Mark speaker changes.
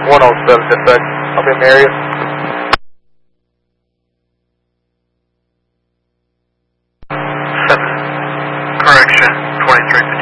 Speaker 1: 107 dispatch. I'll be in the area.
Speaker 2: Correction, 23.